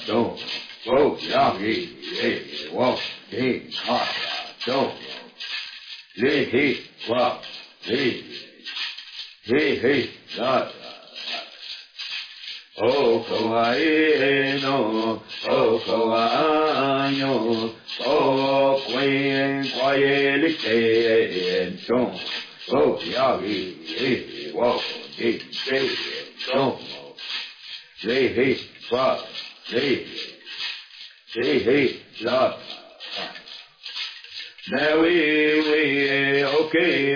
don't go, Yagi, walk, hey, don't, hey, walk, hey, not. Oh, kawaii no, oh, kawaii no, oh, queen, quiet, don't, oh, Yagi, walk, hey, don't, hey, walk, hey, not. Now we, okay.